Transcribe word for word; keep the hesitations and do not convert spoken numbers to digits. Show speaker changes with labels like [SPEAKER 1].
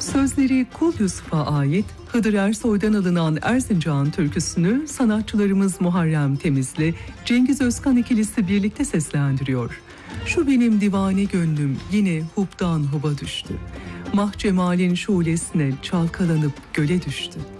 [SPEAKER 1] Sözleri Kul Yusuf'a ait Hıdır Ersoy'dan alınan Erzincan türküsünü sanatçılarımız Muharrem Temizli, Cengiz Özkan ikilisi birlikte seslendiriyor. Şu benim divane gönlüm yine hubdan huba düştü. Mah cemalin şulesine çalkalanıp göle düştü.